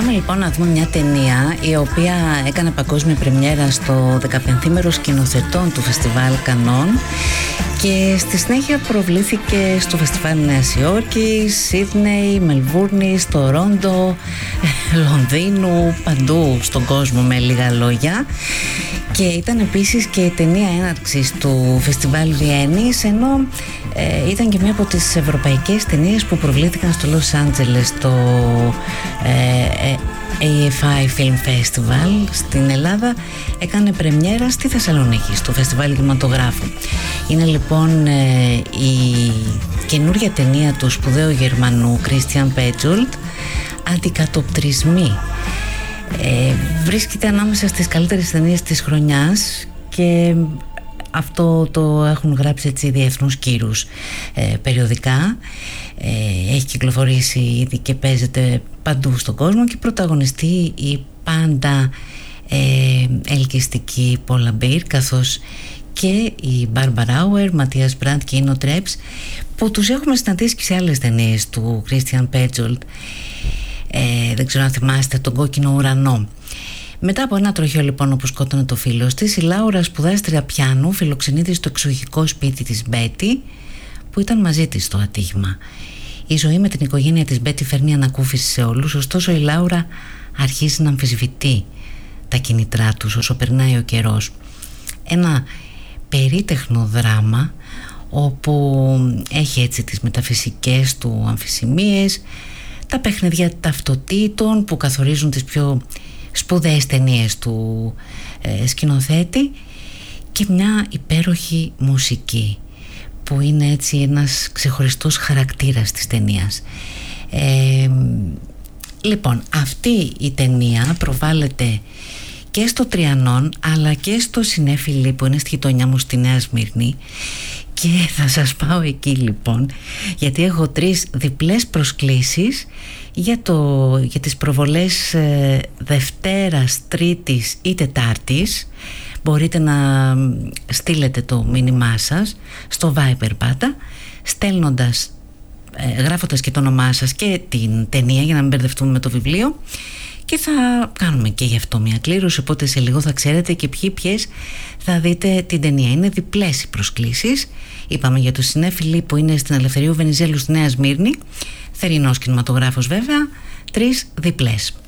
Πάμε λοιπόν να δούμε μια ταινία η οποία έκανε παγκόσμια πρεμιέρα στο 15μέρο σκηνοθετών του Φεστιβάλ Κανών και στη συνέχεια προβλήθηκε στο Φεστιβάλ Νέας Υόρκης, Σίδνεϊ, Μελβούρνης, Τορόντο, Λονδίνου, παντού στον κόσμο με λίγα λόγια. Και ήταν επίσης και η ταινία έναρξης του Φεστιβάλ Βιέννης, ενώ ήταν και μία από τις ευρωπαϊκές ταινίες που προβλήθηκαν στο Λος Άντζελες, στο AFI Film Festival. Στην Ελλάδα έκανε πρεμιέρα στη Θεσσαλονίκη, στο Φεστιβάλ Κινηματογράφου. Είναι λοιπόν η καινούργια ταινία του σπουδαίου Γερμανού Christian Petzold, «Αντικατοπτρισμοί». Βρίσκεται ανάμεσα στις καλύτερες ταινίες της χρονιάς και αυτό το έχουν γράψει έτσι διεθνούς κύρους περιοδικά. Έχει κυκλοφορήσει ήδη και παίζεται παντού στον κόσμο και πρωταγωνιστεί η πάντα ελκυστική Πόλα Μπίρ, καθώς και η Μπάρμπαρα Άουερ, Ματίας Μπραντ και Ίνο Τρέψ, που τους έχουμε συναντήσει και σε άλλες ταινίες του Christian Petzold. Δεν ξέρω αν θυμάστε τον Κόκκινο Ουρανό. Μετά από ένα τροχαίο λοιπόν όπου σκότωνε το φίλος της, η Λάουρα, σπουδάστρια πιάνου, φιλοξενείται στο εξοχικό σπίτι της Μπέτι, που ήταν μαζί της στο ατύχημα. Η ζωή με την οικογένεια της Μπέτι φέρνει ανακούφιση σε όλους, ωστόσο η Λάουρα αρχίζει να αμφισβητεί τα κίνητρά τους όσο περνάει ο καιρός. Ένα περίτεχνο δράμα όπου έχει έτσι τις μεταφυσικές του αμφισημίες, τα παιχνιδιά ταυτοτήτων που καθορίζουν τις πιο σπουδαίες ταινίες του σκηνοθέτη και μια υπέροχη μουσική που είναι έτσι ένας ξεχωριστός χαρακτήρας της ταινίας. Λοιπόν, αυτή η ταινία προβάλλεται και στο Τριανόν αλλά και στο Συνέφιλι που είναι στη γειτονιά μου στη Νέα Σμύρνη, και θα σας πάω εκεί λοιπόν γιατί έχω 3 διπλές προσκλήσεις για τις προβολές Δευτέρας, Τρίτης ή Τετάρτης. Μπορείτε να στείλετε το μήνυμά σας στο Viber πάντα, γράφοντας και το όνομά σας και την ταινία για να μην μπερδευτούμε με το βιβλίο, και θα κάνουμε και γι' αυτό μια κλήρωση, οπότε σε λίγο θα ξέρετε και ποιες θα δείτε την ταινία. Είναι διπλές οι προσκλήσεις. Είπαμε για το Συνέφιλι που είναι στην Ελευθερίου Βενιζέλου στη Νέα Σμύρνη, θερινός κινηματογράφος βέβαια, 3 διπλές.